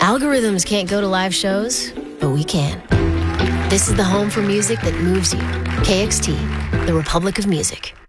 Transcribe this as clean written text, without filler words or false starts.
Algorithms can't go to live shows, but we can. This is the home for music that moves you. KXT, the Republic of Music.